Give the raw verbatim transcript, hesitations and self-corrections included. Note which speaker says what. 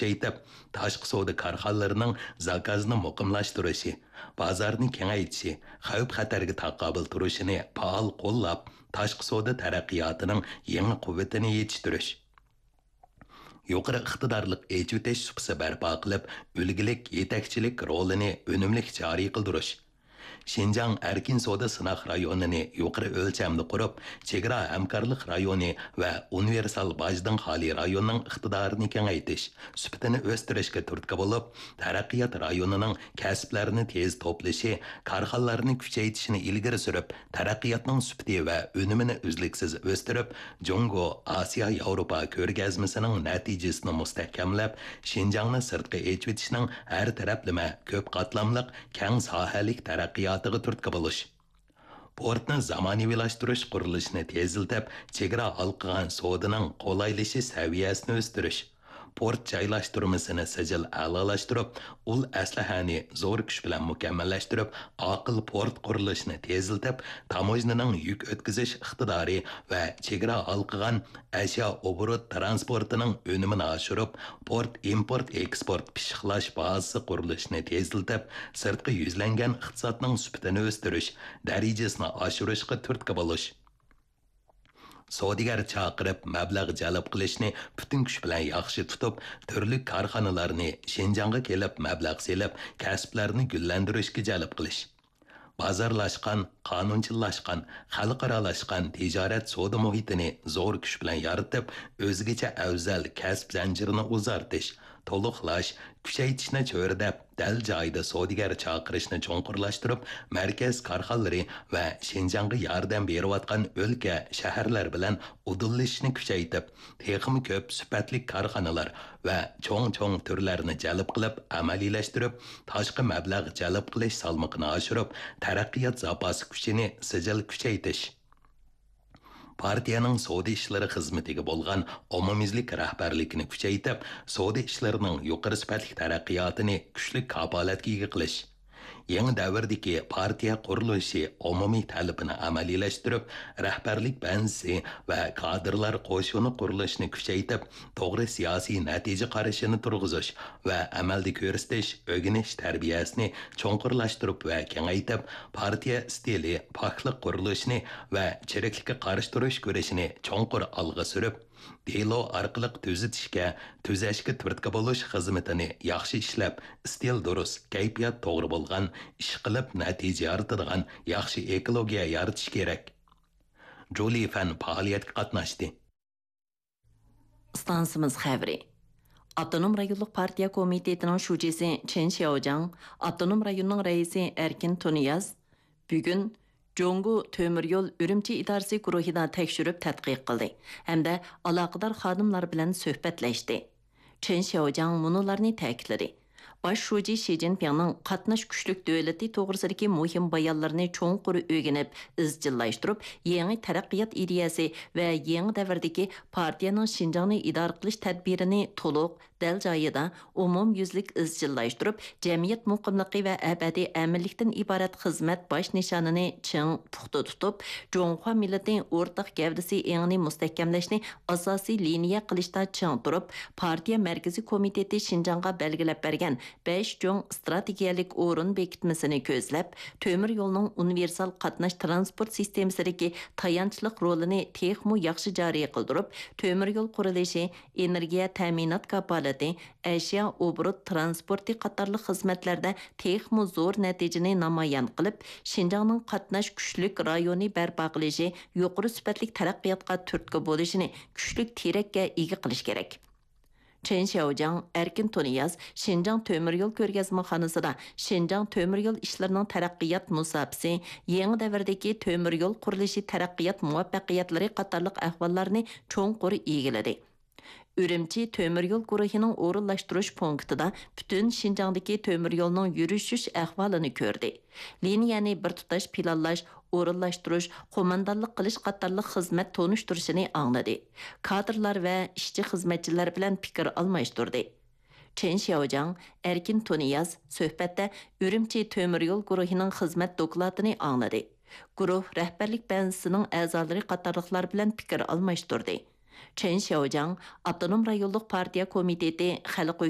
Speaker 1: kuchaytirib, tashqi savdo korxonalarining zakazini muqimlashtirishi, bozorni kengaytirishi, xavf-xatarga taqobil turishini faol qo'llab, tashqi savdo taraqqiyotining yangi quvvatini yetishtirish. Yuqori iqtidorliq echvitish supsi barpo qilib, ulgilik yetakchilik rolini unumli joriy qildirish. Şinjan erkin savdo sınaq rayonini yuqori o'lchamda qurib, chegara hamkorlik rayoni va universal bajdın xoli rayonning iqtidorini kengaytirish, sifatini o'stirishga turtki bo'lib, taraqqiyot rayonining kasblarini tez to'plashi, korxonalarni kuchaytirishni ilgari surib, taraqqiyotning sifati va unumini uzluksiz o'stirib, Jongo Osiyo Yevropa ko'rgazmasining natijasini mustahkamlab, Şinjanni sirtqi echvitishning har taraflama ko'p qatlamliq, keng sohalik taraqqiyotiga turtki bo'lish. Portni zamonaviylashtirish qurilishini teziltib, chegara halqigan savdoning qo'laylashish saviyasini o'stirish. Port joylashtirmasini sijil a'lolashtirib, ul aslahani zo'r kuch bilan mukammallashtirib, aql port qurilishini teziltib, tamojnaning yuk o'tkazish iqtidori va chegara halqigan ashyo obrot transportining unumini oshirib, port import eksport pishiqlash bazasi qurilishini teziltib, sirtqi yuzlangan iqtisodning sifatini o'stirish, darajasini oshirishga turtki bo'lish. Savdogar chaqirib, mablag' jalb qilishni butun kuch bilan yaxshi tutib, turli korxonalarni Şinjanga kelib mablag' selib, kasblarni gullantirishga jalb qilish. Bozorlashgan, qonunchillashgan, xalqaralashgan tijorat savdo muhitini zo'r kuch bilan yaratib, o'zgacha afzal kasb zanjirini uzartish, to'liqlash, kuchaytirishni cho'rdab, dal joyida savdogar chaqirishni cho'nqurlashtirib, markaz korxonalari va Şinjanga yordam berayotgan o'lka, shaharlar bilan udillashni kuchaytirib, texnik ko'p sifatli korxonalar va cho'ng-cho'ng turlarni jalb qilib, amaliylashtirib, tashqi mablag' jalb qilish salmoqini oshirib, taraqqiyot zaposi kuchini sijil kuchaytirish. Partiyaning savdo ishlari xizmatiga bo'lgan omumizlik rahbarlikini kuchaytirib, savdo ishlarining yuqori sifatli taraqqiyotini kuchli kapolatga ega qilish. Yangi davrdagi partiya qurilishi umumiy talabini amaliylashtirib, rahbarlik bansi va kadrlar qo'shini qurilishini kuchaytirib, to'g'ri siyosiy natija qarashini turg'izish va amalda ko'rsatish, o'rganish tarbiyasini cho'nqurlashtirib va kengaytirib, partiya stili, poklik qurilishini va chiriklikka qarshi turish kurashini cho'nqur olg'a surib, delo orqali tuzatishga, tuzashga turtki bo'lish xizmatini yaxshi ishlab, stil durust, kayfiyat to'g'ri bo'lgan, ish qilib natija yaratadigan yaxshi ekologiya yaratish kerak. Juli Fan faoliyatga qatnashdi.
Speaker 2: Stansimiz xabari. Avtonom rayonluq partiya komitetining shujisi Chen Xiaojang, avtonom rayonning raisi Erkin Toniyaz bugun Jongu Tömür Yol Ürümçi İdaresi guruhida tekshirib tadqiq qildi hamda aloqador xodimlar bilan suhbatlashdi. Chen Xiaojang munolarni ta'kidladi. Baş Şuji Xi Jinpingning qatnash kuchlik davlati to'g'risidagi muhim bayonlarni cho'nqur o'rganib, izchillashtirib, yangi taraqqiyot ideyasi va yangi davrdagi partiyaning Şinjanni idora qilish tadbirini to'liq, dal joyida, umumyuzlik izchillashtirib, jamiyat muqimligi va abadiy aminlikdan iborat xizmat bosh nishonini ching puxta tutib, Jonghua millatining o'rtaq gavdasi engini mustahkamlashni asosiy liniya qilishda ching turib, partiya markaziy komiteti Şinjanga belgilab bergan besh cho'ng strategiyalik o'rin bekitmasini ko'zlab, temir yo'lning universal qatnash transport sistemasidagi tayanchliq rolini texmu yaxshi joriy qildirib, temir yo'l qurilishi, energiya ta'minot kapolati, ashyo obrot transporti qatorli xizmatlarda texmu zo'r natijani namoyon qilib, Şinjangning qatnash kuchlik rayoni barpo qilishi, yuqori sifatli taraqqiyotga turtki bo'lishini kuchlik terakka ega qilish kerak. Chen Xiaojang, Erkin Toniyaz, Şinjang Tömür Yol ko'rgazmaxonasida Şinjang Tömür Yol ishlarining taraqqiyot musabisi, yangi davrdagi tömür yol qurilishi taraqqiyot muvaffaqiyatlari qatorliq ahvollarni cho'nqur egiladi. Ürümçi Tömür Yol guruhining o'rinlashtirish punktida butun Şinjangdagi tömür yolning yurishish ahvolini ko'rdi. Liniyani bir tutash planlash, o'rinlashtirish, qo'mondonlik qilish qatorliq xizmat tonishtirishini angladi. Kadrlar va ishchi xizmatchilar bilan fikr almashtirdi. Chen Xiaojang, Erkin Toniyaz suhbatda Ürümçi Tömür Yol guruhining xizmat dokladini angladi. Guruh rahbarlik bansining a'zolari qatorliqlar bilan fikr almashtirdi. Chen Xiaojang, Avtonom rayonluq partiya komiteti xalq